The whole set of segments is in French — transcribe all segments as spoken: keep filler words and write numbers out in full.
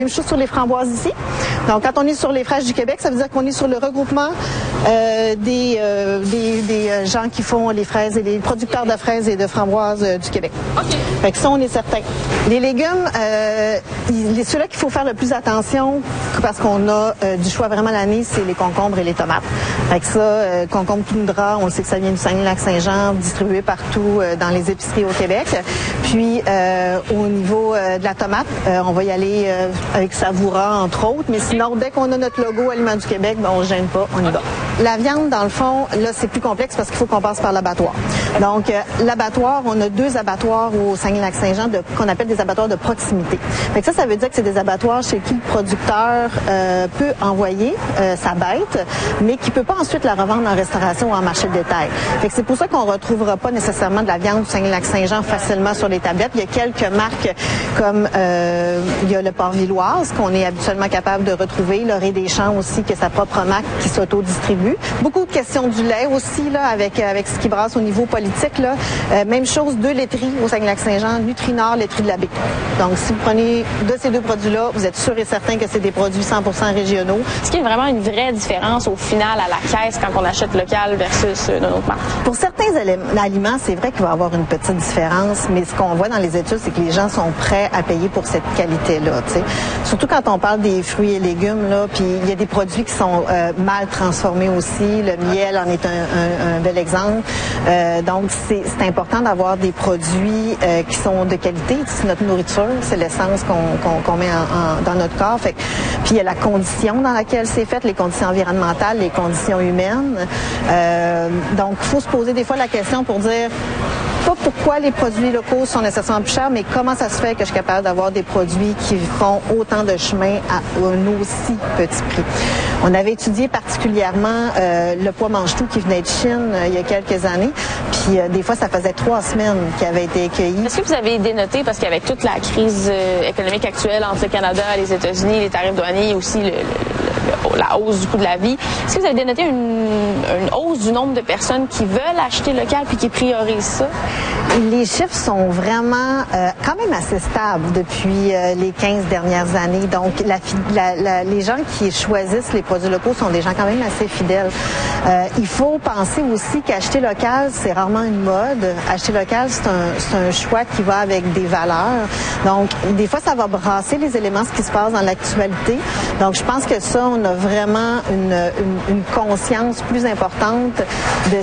Même chose sur les framboises ici. Donc, quand on est sur les fraises du Québec, ça veut dire qu'on est sur le regroupement euh, des, euh, des, des gens qui font les fraises et les producteurs de fraises et de framboises euh, du Québec. OK. Fait que ça, on est certain. Les légumes, euh, il, ceux-là qu'il faut faire le plus attention, parce qu'on a euh, du choix vraiment l'année, c'est les concombres et les tomates. Fait que ça, euh, concombre toundra, on sait que ça vient du Saguenay-Lac-Saint-Jean, distribué partout euh, dans les épiceries au Québec. Puis, euh, au niveau euh, de la tomate, euh, on va y aller euh, avec Savoura, entre autres. Mais sinon, dès qu'on a notre logo Aliments du Québec, ben, on ne gêne pas, on y va. La viande, dans le fond, là, c'est plus complexe parce qu'il faut qu'on passe par l'abattoir. Donc, euh, l'abattoir, on a deux abattoirs au Saguenay-Lac-Saint-Jean de, qu'on appelle des abattoirs de proximité. Fait que ça, ça veut dire que c'est des abattoirs chez qui le producteur euh, peut envoyer euh, sa bête, mais qui peut pas ensuite la revendre en restauration ou en marché de détail. Fait que c'est pour ça qu'on retrouvera pas nécessairement de la viande du Saguenay-Lac-Saint-Jean facilement sur les tablettes. Il y a quelques marques comme euh, il y a le Port-Villoise qu'on est habituellement capable de retrouver, l'Orée des Champs aussi, qui est sa propre marque qui s'auto-distribue. Beaucoup de questions du lait aussi, là, avec, avec ce qui brasse au niveau politique, là. Euh, même chose, deux laiteries au Saguenay-Lac-Saint-Jean, Nutrinor, laiterie de la Baie. Donc, si vous prenez de ces deux produits-là, vous êtes sûr et certain que c'est des produits cent pour cent régionaux. Est-ce qu'il y a vraiment une vraie différence au final à la caisse quand on achète local versus euh, notre marque? Pour certains aliments, c'est vrai qu'il va y avoir une petite différence, mais ce qu'on voit dans les études, c'est que les gens sont prêts à payer pour cette qualité-là, tu sais. Surtout quand on parle des fruits et légumes, là, puis il y a des produits qui sont euh, mal transformés aussi. Le miel en est un, un, un bel exemple. Euh, donc, c'est, c'est important d'avoir des produits euh, qui sont de qualité. C'est notre nourriture, c'est l'essence qu'on, qu'on, qu'on met en, en, dans notre corps. Fait, puis il y a la condition dans laquelle c'est fait, les conditions environnementales, les conditions humaines. Euh, donc, il faut se poser des fois la question pour dire pas pourquoi les produits locaux sont nécessairement plus chers, mais comment ça se fait que je suis capable d'avoir des produits qui font autant de chemin à un aussi petit prix. On avait étudié particulièrement euh, le pois mange-tout qui venait de Chine euh, il y a quelques années, puis euh, des fois ça faisait trois semaines qu'il avait été accueilli. Est-ce que vous avez dénoté, parce qu'avec toute la crise euh, économique actuelle entre le Canada, les États-Unis, les tarifs douaniers, aussi le, le, le, la hausse du coût de la vie, est-ce que vous avez dénoté une, une hausse du nombre de personnes qui veulent acheter local puis qui priorisent ça? Les chiffres sont vraiment euh, quand même assez stables depuis euh, les quinze dernières années. Donc, la, la, la, les gens qui choisissent les produits locaux sont des gens quand même assez fidèles. Euh, il faut penser aussi qu'acheter local, c'est rarement une mode. Acheter local, c'est un, c'est un choix qui va avec des valeurs. Donc, des fois, ça va brasser les éléments, ce qui se passe dans l'actualité. Donc, je pense que ça, on a vraiment une, une, une conscience plus importante de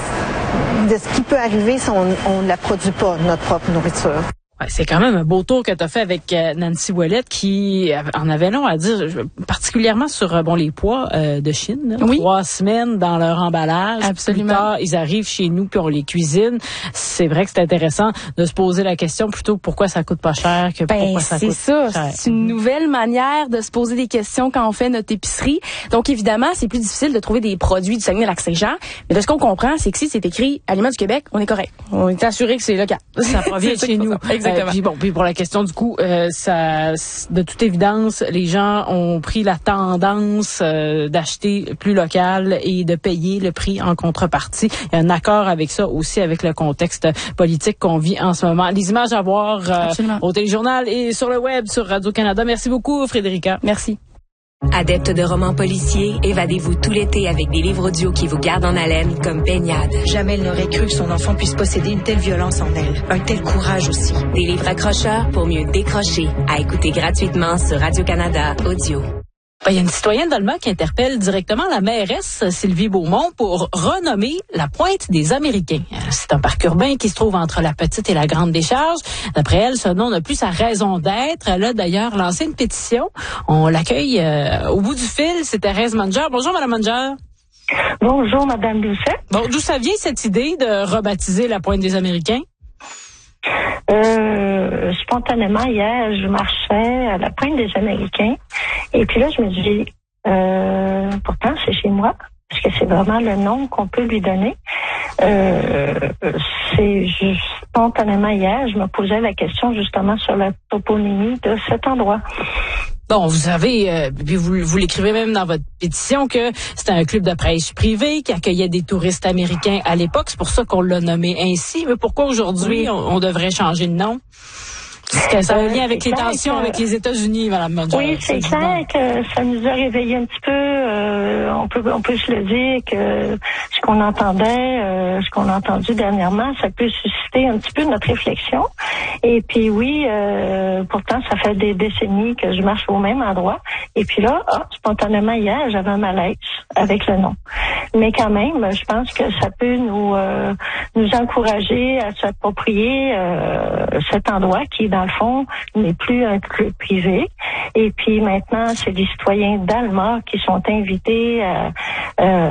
de ce qui peut arriver si on ne la produit pas, notre propre nourriture. Ouais, c'est quand même un beau tour que tu as fait avec euh, Nancy Ouellette qui en avait long à dire, particulièrement sur euh, bon les pois euh, de Chine. Là, oui. Trois semaines dans leur emballage. Absolument. Plus tard, ils arrivent chez nous puis on les cuisine. C'est vrai que c'est intéressant de se poser la question plutôt pourquoi ça coûte pas cher que ben, pourquoi ça coûte ça. cher. C'est une nouvelle manière de se poser des questions quand on fait notre épicerie. Donc évidemment, c'est plus difficile de trouver des produits du Saguenay-Lac-Saint-Jean. Mais de ce qu'on comprend, c'est que si c'est écrit Aliments du Québec, on est correct. On est assuré que c'est local. Ça provient de chez nous. Exactement. Euh, puis bon, puis pour la question du coût, euh, ça, de toute évidence, les gens ont pris la tendance euh, d'acheter plus local et de payer le prix en contrepartie. Il y a un accord avec ça aussi, avec le contexte politique qu'on vit en ce moment. Les images à voir euh, au téléjournal et sur le web, sur Radio-Canada. Merci beaucoup, Frédérica. Merci. Adepte de romans policiers, évadez-vous tout l'été avec des livres audio qui vous gardent en haleine comme Baignade. Jamais elle n'aurait cru que son enfant puisse posséder une telle violence en elle. Un tel courage aussi. Des livres accrocheurs pour mieux décrocher. À écouter gratuitement sur Radio-Canada Audio. Il y a une citoyenne d'Allemagne qui interpelle directement la mairesse Sylvie Beaumont pour renommer la Pointe des Américains. C'est un parc urbain qui se trouve entre la Petite et la Grande Décharge. D'après elle, ce nom n'a plus sa raison d'être. Elle a d'ailleurs lancé une pétition. On l'accueille euh, au bout du fil. C'est Thérèse Manger. Bonjour, Madame Manger. Bonjour, Madame Doucet. Bon, d'où ça vient cette idée de rebaptiser la Pointe des Américains? Euh, spontanément, hier, je marchais à la Pointe des Américains. Et puis là, je me dis, euh, pourtant, c'est chez moi, parce que c'est vraiment le nom qu'on peut lui donner. Euh, c'est juste, spontanément hier, je me posais la question justement sur la toponymie de cet endroit. Bon, vous savez, euh, puis vous, vous l'écrivez même dans votre pétition que c'était un club de presse privé qui accueillait des touristes américains à l'époque. C'est pour ça qu'on l'a nommé ainsi. Mais pourquoi aujourd'hui on, on devrait changer de nom? Est-ce que ça a un lien avec c'est les tensions que, avec les États-Unis, Mme Munger? Oui, c'est clair que ça nous a réveillé un petit peu. Euh, on peut on peut se le dire que ce qu'on entendait, euh, ce qu'on a entendu dernièrement, ça peut susciter un petit peu notre réflexion. Et puis oui, euh, pourtant, ça fait des décennies que je marche au même endroit. Et puis là, ah, spontanément hier, j'avais un malaise avec le nom. Mais quand même, je pense que ça peut nous euh, nous encourager à s'approprier euh, cet endroit qui, dans le fond, n'est plus un club privé. Et puis maintenant, c'est les citoyens d'Alma qui sont invités à, euh,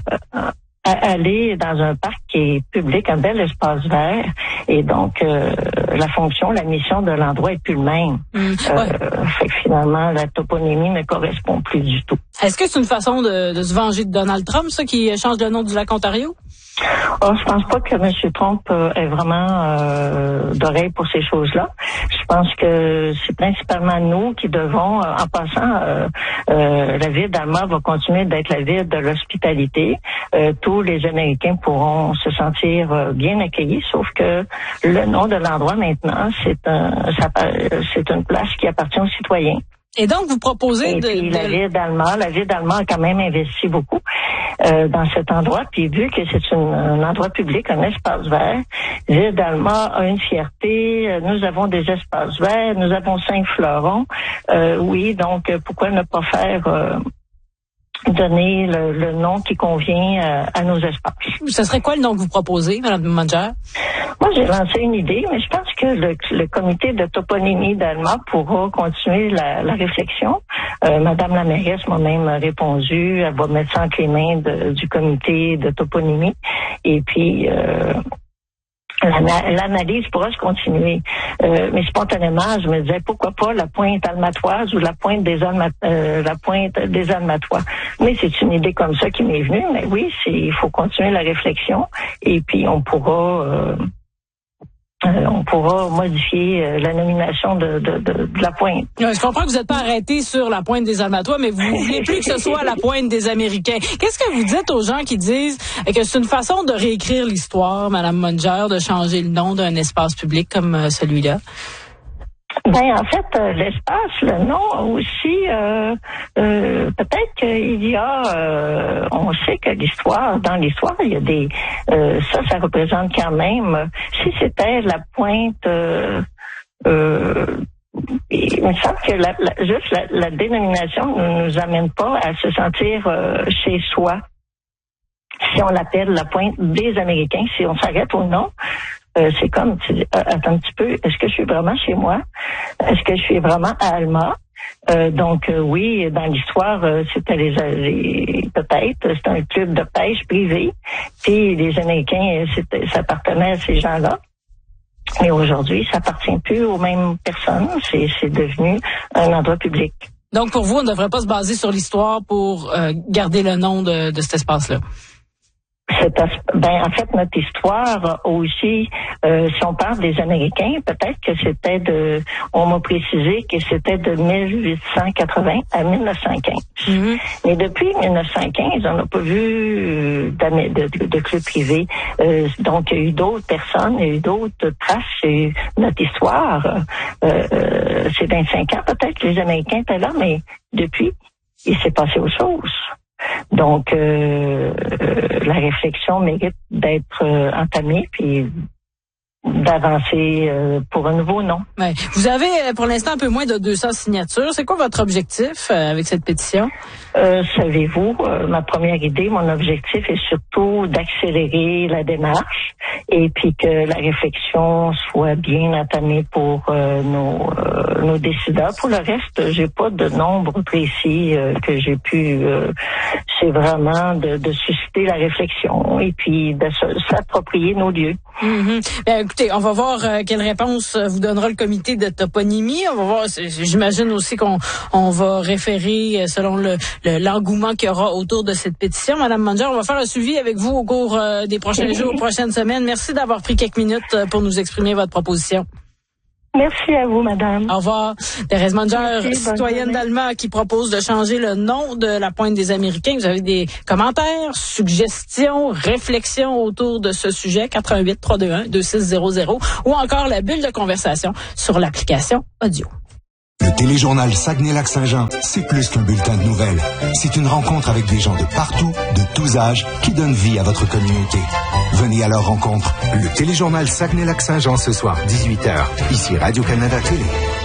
à aller dans un parc qui est public, un bel espace vert. Et donc, euh, la fonction, la mission de l'endroit est plus le même. Mmh, ouais. euh, fait que finalement, la toponymie ne correspond plus du tout. Est-ce que c'est une façon de, de se venger de Donald Trump, ça, qui change le nom du lac Ontario? Oh, je pense pas que M. Trump euh, ait vraiment euh, d'oreille pour ces choses-là. Je pense que c'est principalement nous qui devons, euh, en passant, euh, euh, la ville d'Alma va continuer d'être la ville de l'hospitalité. Euh, tous les Américains pourront se sentir euh, bien accueillis, sauf que le nom de l'endroit maintenant, c'est un, ça, c'est une place qui appartient aux citoyens. Et donc, vous proposez Et de... puis, de... la ville d'Alma, la ville d'Alma a quand même investi beaucoup euh, dans cet endroit. Puis, vu que c'est une, un endroit public, un espace vert, la ville d'Alma a une fierté. Nous avons des espaces verts. Nous avons cinq fleurons. Euh, oui, donc, pourquoi ne pas faire... Euh, donner le, le nom qui convient euh, à nos espaces. Ce serait quoi le nom que vous proposez, Mme Munger? Moi, j'ai lancé une idée, mais je pense que le, le comité de toponymie d'Alma pourra continuer la, la réflexion. Euh, Madame la mairesse m'a même répondu, elle va mettre ça entre les mains de, du comité de toponymie. Et puis... Euh, l'analyse pourra se continuer. Euh, mais spontanément, je me disais, pourquoi pas la pointe almatoise ou la pointe des Alma, euh, la pointe des Almatois. Mais c'est une idée comme ça qui m'est venue. Mais oui, c'est, il faut continuer la réflexion et puis on pourra... Euh, Euh, on pourra modifier euh, la nomination de, de, de, de la pointe. Ouais, je comprends que vous n'êtes pas arrêté sur la pointe des Almatois, mais vous ne voulez plus que ce soit la pointe des Américains. Qu'est-ce que vous dites aux gens qui disent que c'est une façon de réécrire l'histoire, Mme Munger, de changer le nom d'un espace public comme euh, celui-là? Ben en fait, euh, l'espace, le nom aussi, euh, euh, peut-être qu'il y a, euh, on sait que l'histoire, dans l'histoire, il y a des, euh, ça, ça représente quand même, si c'était la pointe, euh, euh, il me semble que la, la, juste la, la dénomination ne nous amène pas à se sentir euh, chez soi. Si on l'appelle la pointe des Américains, si on s'arrête au nom, Euh, c'est comme, tu dis, euh, attends un petit peu, est-ce que je suis vraiment chez moi? Est-ce que je suis vraiment à Alma? Euh, donc, euh, oui, dans l'histoire, euh, c'était les, les peut-être, c'était un club de pêche privé, puis les Américains, c'était, ça appartenait à ces gens-là. Mais aujourd'hui, ça appartient plus aux mêmes personnes, c'est, c'est devenu un endroit public. Donc, pour vous, on ne devrait pas se baser sur l'histoire pour euh, garder le nom de, de cet espace-là? C'est, ben, en fait, notre histoire aussi, euh, si on parle des Américains, peut-être que c'était de, on m'a précisé que c'était de mille huit cent quatre-vingts à mille neuf cent quinze. Mm-hmm. Mais depuis mille neuf cent quinze, on n'a pas vu de, de, de club privé. Euh, donc, il y a eu d'autres personnes, il y a eu d'autres traces, il y a eu notre histoire. Euh, euh, c'est vingt-cinq ans peut-être que les Américains étaient là, mais depuis, il s'est passé autre chose. Donc, euh, euh, la réflexion mérite d'être euh, entamée, puis d'avancer euh, pour un nouveau nom. Ouais. Vous avez pour l'instant un peu moins de deux cents signatures. C'est quoi votre objectif euh, avec cette pétition? Euh, savez-vous, euh, ma première idée, mon objectif est surtout d'accélérer la démarche et puis que la réflexion soit bien entamée pour euh, nos, euh, nos décideurs. Pour le reste, j'ai pas de nombre précis euh, que j'ai pu... Euh, c'est vraiment de, de susciter la réflexion et puis de s'approprier nos lieux. Mm-hmm. Bien, écoutez, on va voir euh, quelle réponse vous donnera le comité de toponymie. On va voir, j'imagine aussi qu'on on va référer selon le, le l'engouement qu'il y aura autour de cette pétition. Madame Munger, on va faire un suivi avec vous au cours euh, des prochains jours, prochaines semaines. Merci d'avoir pris quelques minutes pour nous exprimer votre proposition. Merci à vous, madame. Au revoir. Thérèse Manger, Merci, citoyenne d'Allemagne, qui propose de changer le nom de la Pointe des Américains. Vous avez des commentaires, suggestions, réflexions autour de ce sujet, quatre un huit, trois deux un, deux six zéro zéro, ou encore la bulle de conversation sur l'application audio. Le téléjournal Saguenay-Lac-Saint-Jean, c'est plus qu'un bulletin de nouvelles. C'est une rencontre avec des gens de partout, de tous âges, qui donnent vie à votre communauté. Venez à leur rencontre. Le téléjournal Saguenay-Lac-Saint-Jean ce soir, dix-huit heures. Ici Radio-Canada Télé.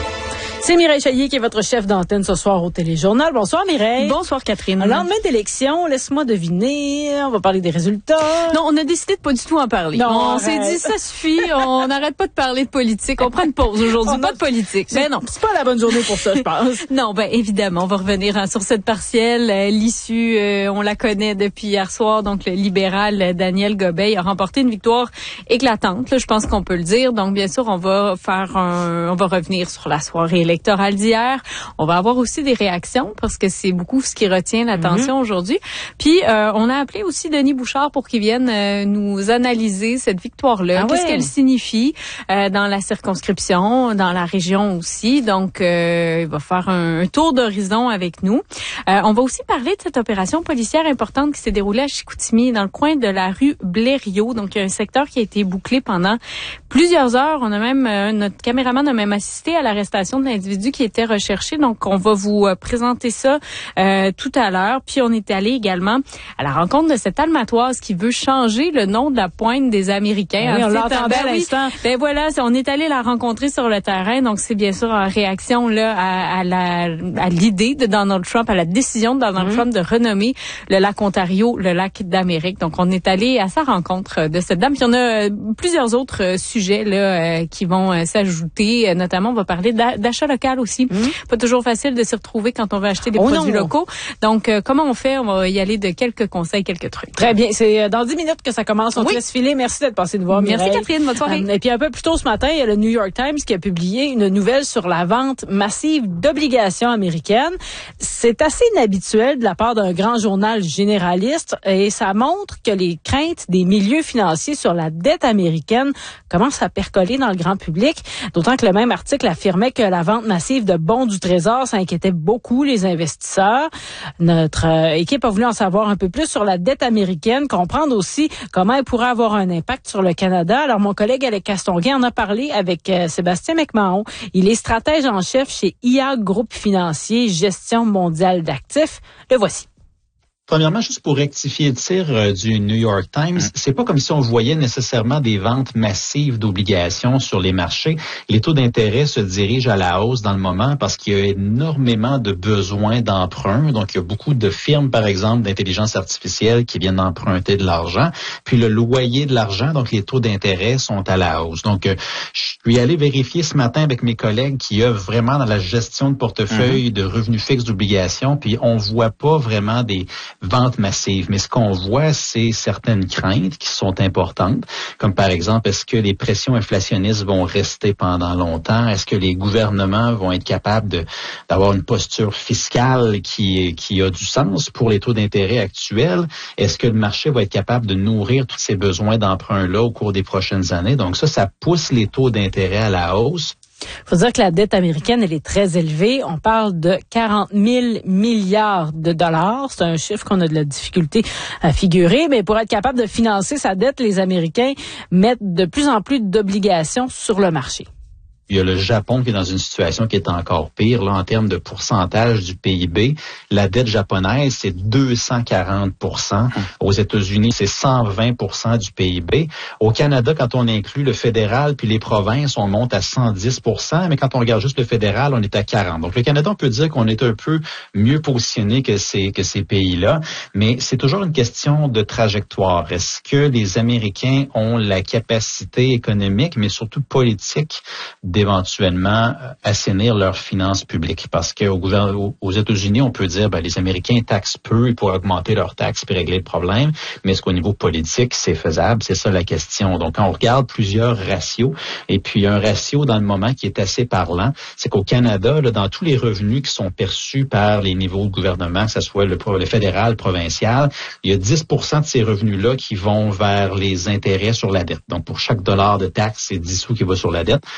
C'est Mireille Chaillier qui est votre chef d'antenne ce soir au Téléjournal. Bonsoir Mireille. Bonsoir Catherine. Au lendemain d'élection, laisse-moi deviner, on va parler des résultats. Non, on a décidé de pas du tout en parler. Non, on s'est dit, ça suffit, on n'arrête pas de parler de politique. On prend une pause aujourd'hui, pas de politique. Mais non, c'est pas la bonne journée pour ça, je pense. Non, ben évidemment, on va revenir hein, sur cette partielle. Euh, l'issue, euh, on la connaît depuis hier soir. Donc, le libéral euh, Daniel Gobeil a remporté une victoire éclatante. Là, je pense qu'on peut le dire. Donc, bien sûr, on va faire un, on va revenir sur la soirée électorale d'hier. On va avoir aussi des réactions parce que c'est beaucoup ce qui retient l'attention mm-hmm. aujourd'hui. Puis, euh, on a appelé aussi Denis Bouchard pour qu'il vienne euh, nous analyser cette victoire-là. Ah Qu'est-ce ouais. qu'elle signifie euh, dans la circonscription, dans la région aussi. Donc, euh, il va faire un, un tour d'horizon avec nous. Euh, on va aussi parler de cette opération policière importante qui s'est déroulée à Chicoutimi, dans le coin de la rue Blériot. Donc, il y a un secteur qui a été bouclé pendant plusieurs heures. On a même, euh, notre caméraman a même assisté à l'arrestation de l'individu qui était recherché. Donc, on va vous euh, présenter ça euh, tout à l'heure. Puis, on est allé également à la rencontre de cette almatoise qui veut changer le nom de la Pointe des Américains. Oui, en on fait, l'entendait ben, à l'instant. Oui, ben voilà, on est allé la rencontrer sur le terrain. Donc, c'est bien sûr en réaction là à, à, la, à l'idée de Donald Trump, à la décision de Donald mmh. Trump de renommer le lac Ontario le lac d'Amérique. Donc, on est allé à sa rencontre de cette dame. Puis, on a plusieurs autres sujets là euh, qui vont euh, s'ajouter. Notamment, on va parler d'achat local aussi. Mmh. Pas toujours facile de s'y retrouver quand on veut acheter des oh produits non. locaux. Donc, euh, comment on fait? On va y aller de quelques conseils, quelques trucs. Très bien. C'est dans dix minutes que ça commence. On oui. te laisse filer. Merci d'être passé nous voir, Merci Mireille. Catherine. Bonne soirée. Euh, et puis, un peu plus tôt ce matin, il y a le New York Times qui a publié une nouvelle sur la vente massive d'obligations américaines. C'est assez inhabituel de la part d'un grand journal généraliste et ça montre que les craintes des milieux financiers sur la dette américaine commencent à percoler dans le grand public. D'autant que le même article affirmait que la vente massive de bons du Trésor, ça inquiétait beaucoup les investisseurs. Notre euh, équipe a voulu en savoir un peu plus sur la dette américaine, comprendre aussi comment elle pourrait avoir un impact sur le Canada. Alors, mon collègue Alec Castonguay en a parlé avec euh, Sébastien McMahon. Il est stratège en chef chez I A Groupe Financier, Gestion mondiale d'actifs. Le voici. Premièrement, juste pour rectifier le tir euh, du New York Times, mmh. c'est pas comme si on voyait nécessairement des ventes massives d'obligations sur les marchés. Les taux d'intérêt se dirigent à la hausse dans le moment parce qu'il y a énormément de besoins d'emprunt. Donc, il y a beaucoup de firmes, par exemple, d'intelligence artificielle qui viennent d'emprunter de l'argent. Puis, le loyer de l'argent, donc les taux d'intérêt sont à la hausse. Donc, euh, je suis allé vérifier ce matin avec mes collègues qui œuvrent vraiment dans la gestion de portefeuille mmh. de revenus fixes d'obligations. Puis, on voit pas vraiment des vente massive. Mais ce qu'on voit, c'est certaines craintes qui sont importantes, comme par exemple, est-ce que les pressions inflationnistes vont rester pendant longtemps? Est-ce que les gouvernements vont être capables de, d'avoir une posture fiscale qui, qui a du sens pour les taux d'intérêt actuels? Est-ce que le marché va être capable de nourrir tous ces besoins d'emprunt-là au cours des prochaines années? Donc ça, ça pousse les taux d'intérêt à la hausse. Il faut dire que la dette américaine, elle est très élevée. On parle de quarante mille milliards de dollars. C'est un chiffre qu'on a de la difficulté à figurer. Mais pour être capable de financer sa dette, les Américains mettent de plus en plus d'obligations sur le marché. Il y a le Japon qui est dans une situation qui est encore pire, là, en termes de pourcentage du P I B. La dette japonaise, c'est deux cent quarante pour cent. Aux États-Unis, c'est cent vingt pour cent du P I B. Au Canada, quand on inclut le fédéral puis les provinces, on monte à cent dix pour cent. Mais quand on regarde juste le fédéral, on est à quarante. Donc, le Canada, on peut dire qu'on est un peu mieux positionné que ces, que ces pays-là. Mais c'est toujours une question de trajectoire. Est-ce que les Américains ont la capacité économique, mais surtout politique, d'éventuellement assainir leurs finances publiques. Parce qu'aux aux États-Unis, on peut dire ben les Américains taxent peu, ils pourraient augmenter leurs taxes puis régler le problème. Mais est-ce qu'au niveau politique, c'est faisable? C'est ça la question. Donc, quand on regarde plusieurs ratios, et puis un ratio dans le moment qui est assez parlant, c'est qu'au Canada, là, dans tous les revenus qui sont perçus par les niveaux de gouvernement, que ce soit le, le fédéral, le provincial, il y a dix pour cent de ces revenus-là qui vont vers les intérêts sur la dette. Donc, pour chaque dollar de taxe, c'est dix sous qui va sur la dette. Au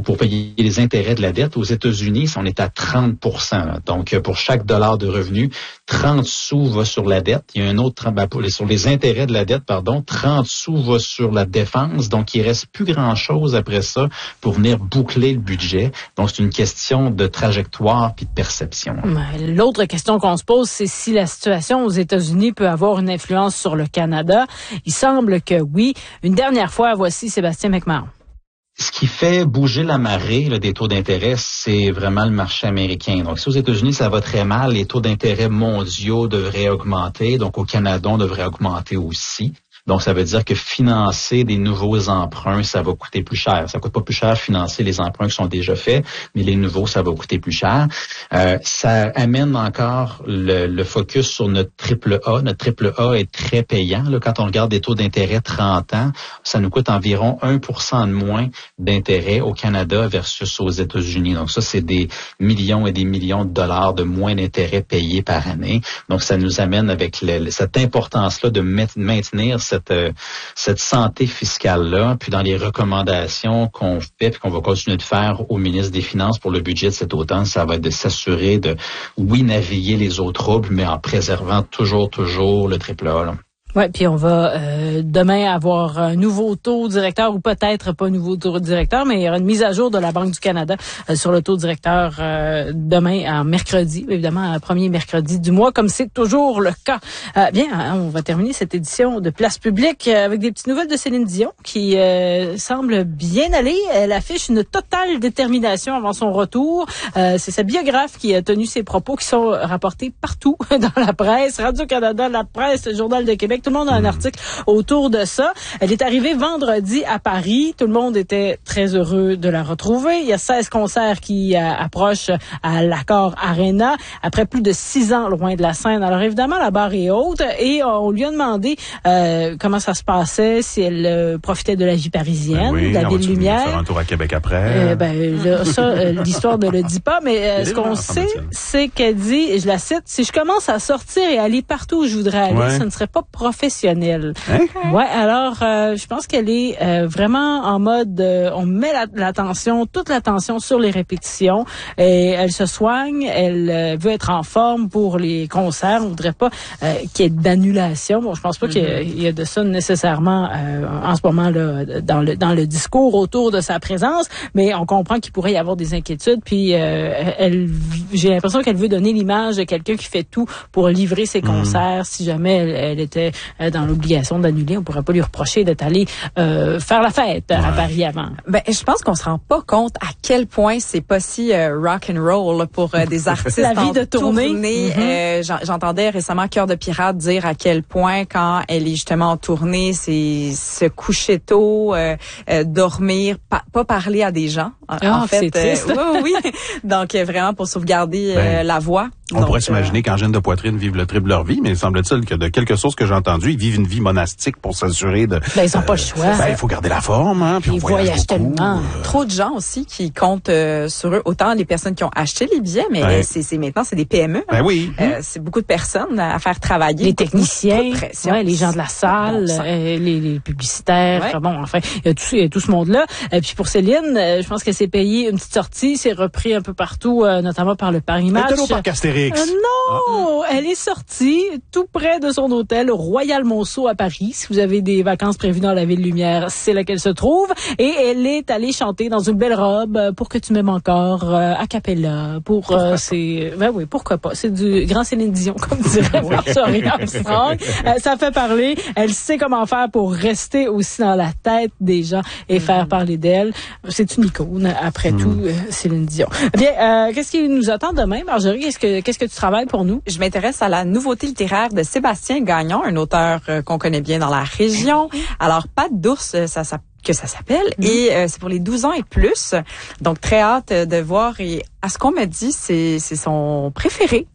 pour payer les intérêts de la dette. Aux États-Unis, on est à trente pour cent. Là. Donc, pour chaque dollar de revenu, trente sous va sur la dette. Il y a un autre, ben, pour les, sur les intérêts de la dette, pardon, trente sous va sur la défense. Donc, il reste plus grand-chose après ça pour venir boucler le budget. Donc, c'est une question de trajectoire puis de perception. L'autre question qu'on se pose, c'est si la situation aux États-Unis peut avoir une influence sur le Canada. Il semble que oui. Une dernière fois, voici Sébastien McMahon. Ce qui fait bouger la marée là, des taux d'intérêt, c'est vraiment le marché américain. Donc, si aux États-Unis, ça va très mal, les taux d'intérêt mondiaux devraient augmenter. Donc, au Canada, on devrait augmenter aussi. Donc, ça veut dire que financer des nouveaux emprunts, ça va coûter plus cher. Ça coûte pas plus cher financer les emprunts qui sont déjà faits, mais les nouveaux, ça va coûter plus cher. Euh, ça amène encore le, le focus sur notre triple A. Notre triple A est très payant. Là, quand on regarde des taux d'intérêt trente ans, ça nous coûte environ un pour cent de moins d'intérêt au Canada versus aux États-Unis. Donc, ça, c'est des millions et des millions de dollars de moins d'intérêt payés par année. Donc, ça nous amène avec le, cette importance-là de maintenir cette Cette, cette santé fiscale-là, puis dans les recommandations qu'on fait puis qu'on va continuer de faire au ministre des Finances pour le budget de cet automne, ça va être de s'assurer de, oui, naviguer les eaux troubles, mais en préservant toujours, toujours le triple A, là. Oui, puis on va euh, demain avoir un nouveau taux directeur, ou peut-être pas un nouveau taux directeur, mais il y aura une mise à jour de la Banque du Canada euh, sur le taux directeur euh, demain, en mercredi, évidemment, un premier mercredi du mois, comme c'est toujours le cas. Euh, bien, on va terminer cette édition de Place publique avec des petites nouvelles de Céline Dion qui euh, semble bien aller. Elle affiche une totale détermination avant son retour. Euh, c'est sa biographe qui a tenu ses propos qui sont rapportés partout dans la presse, Radio-Canada, la presse, le Journal de Québec. Tout le monde a un article autour de ça. Elle est arrivée vendredi à Paris. Tout le monde était très heureux de la retrouver. Il y a seize concerts qui euh, approchent à l'Accor Arena après plus de six ans loin de la scène. Alors évidemment, la barre est haute et on lui a demandé euh, comment ça se passait, si elle euh, profitait de la vie parisienne, ben oui, de la ville lumière. Faire un tour à Québec après. Euh, ben là, ça, euh, l'histoire ne le dit pas, mais euh, ce qu'on sait, c'est qu'elle dit, et je la cite, si je commence à sortir et aller partout où je voudrais aller, ouais. ce ne serait pas professionnelle. Hein? Ouais, alors euh, je pense qu'elle est euh, vraiment en mode euh, on met la, l'attention, toute l'attention sur les répétitions et elle se soigne, elle euh, veut être en forme pour les concerts, on voudrait pas euh, qu'il y ait d'annulation. Bon, je pense pas mm-hmm. qu'il y a, il y a de ça nécessairement euh, en ce moment là dans le dans le discours autour de sa présence, mais on comprend qu'il pourrait y avoir des inquiétudes puis euh, elle j'ai l'impression qu'elle veut donner l'image de quelqu'un qui fait tout pour livrer ses concerts. Mm. Si jamais elle, elle était dans l'obligation d'annuler, on pourrait pas lui reprocher d'être allé euh, faire la fête ouais. à Paris avant. Ben, je pense qu'on se rend pas compte à quel point c'est pas si euh, rock and roll pour euh, des artistes la vie de tournée. tournée. Mm-hmm. Euh, j'entendais récemment Cœur de pirate dire à quel point quand elle est justement en tournée, c'est se coucher tôt, euh, euh, dormir, pa- pas parler à des gens. Oh, en fait, c'est triste. Euh, oui, oui. Donc euh, vraiment pour sauvegarder ben, euh, la voix. On Donc, pourrait s'imaginer euh... qu'Angèle de Poitrine vive le triple de leur vie, mais semble-t-il que de quelque chose que j'ai entendu, ils vivent une vie monastique pour s'assurer de... Ben, ils n'ont euh, pas le choix. Ben, il faut garder la forme, hein, puis ils on voyage voyagent beaucoup. tellement. Euh... Trop de gens aussi qui comptent euh, sur eux, autant les personnes qui ont acheté les billets, mais ouais. c'est, c'est maintenant, c'est des P M E. Ben oui. Euh, c'est beaucoup de personnes à faire travailler. Les techniciens, pression, ouais, les gens de la salle, bon euh, les, les publicitaires, ouais. bon, enfin, il y a tout, il y a tout ce monde-là. Et puis pour Céline, euh, je pense qu'elle s'est payée une petite sortie, c'est repris un peu partout, euh, notamment par le Paris Match. Elle est au parc Astérix. Euh, non, ah. elle est sortie tout près de son hôtel Royal Monceau à Paris. Si vous avez des vacances prévues dans la Ville Lumière, c'est là qu'elle se trouve. Et elle est allée chanter dans une belle robe pour que tu m'aimes encore, euh, a cappella. Pour, euh, c'est, ben oui, pourquoi pas. C'est du grand Céline Dion, comme dirait Marjorie Armstrong. Euh, ça fait parler. Elle sait comment faire pour rester aussi dans la tête des gens et mm-hmm. faire parler d'elle. C'est une icône, après mm. tout, euh, Céline Dion. Bien, euh, qu'est-ce qui nous attend demain, Marjorie? Qu'est-ce que, qu'est-ce que tu travailles pour nous? Je m'intéresse à la nouveauté littéraire de Sébastien Gagnon, un auteur euh, qu'on connaît bien dans la région. Alors, Patte d'ours, ça s'appelle que ça s'appelle mmh. et euh, c'est pour les douze ans et plus. Donc très hâte de voir et à ce qu'on me dit, c'est c'est son préféré.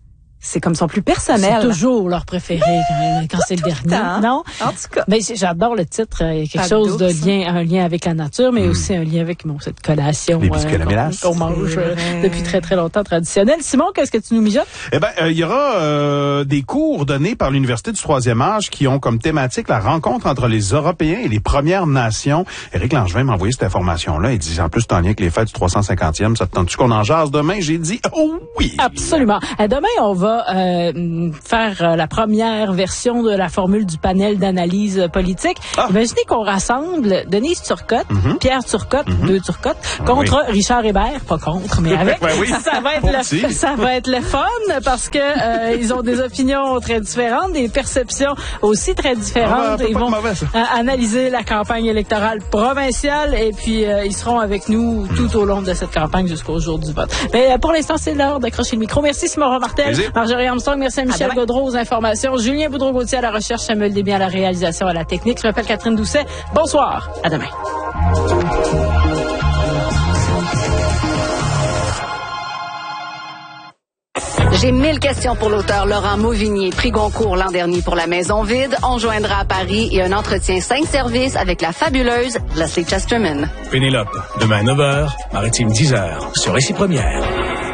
c'est comme son plus personnel. C'est toujours leur préféré quand, quand c'est le dernier. Temps. Non? En tout cas. Mais j'adore le titre. Il y a quelque Pas chose de douce. lien, un lien avec la nature, mais mmh. aussi un lien avec bon, cette collation Les biscuits à la euh, mélasse. qu'on, qu'on mange euh, depuis très, très longtemps traditionnelle. Simon, qu'est-ce que tu nous mijotes? Eh ben, il euh, y aura euh, des cours donnés par l'Université du troisième âge qui ont comme thématique la rencontre entre les Européens et les Premières Nations. Éric Langevin m'a envoyé cette information-là. Il dit, en plus, c'est en lien avec les fêtes du trois cent cinquantième. Ça te tente-tu qu'on en jase demain? J'ai dit, oh oui! Absolument. Euh, demain, on va euh, faire euh, la première version de la formule du panel d'analyse euh, politique. Ah. Imaginez qu'on rassemble Denise Turcotte, mm-hmm. Pierre Turcotte, mm-hmm. deux Turcottes, contre oui. Richard Hébert, pas contre, mais avec. ben oui. Ça va être le, ça va être le fun parce que euh, ils ont des opinions très différentes, des perceptions aussi très différentes. Ah, ils vont mauvais, euh, analyser la campagne électorale provinciale et puis euh, ils seront avec nous tout au long de cette campagne jusqu'au jour du vote. Mais euh, pour l'instant, c'est l'heure d'accrocher le micro. Merci Simon Martel, Marjorie Armstrong, merci à Michel Gaudreau aux informations, Julien Boudreau-Gauthier à la recherche, Samuel Desbiens à la réalisation, à la technique. Je m'appelle Catherine Doucet. Bonsoir. À demain. J'ai mille questions pour l'auteur Laurent Mauvignier, prix Goncourt l'an dernier pour La Maison vide. On joindra à Paris et un entretien cinq services avec la fabuleuse Leslie Chesterman. Pénélope, demain à neuf heures, Maritime dix heures, sur Récit Première.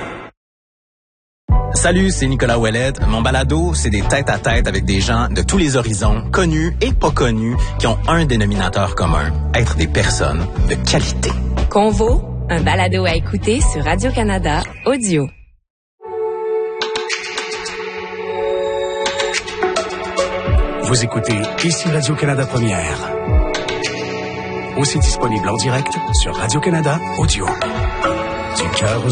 Salut, c'est Nicolas Ouellette. Mon balado, c'est des tête-à-tête avec des gens de tous les horizons, connus et pas connus, qui ont un dénominateur commun, être des personnes de qualité. Convo, un balado à écouter sur Radio-Canada Audio. Vous écoutez ici Radio-Canada Première. Aussi disponible en direct sur Radio-Canada Audio. Du cœur aux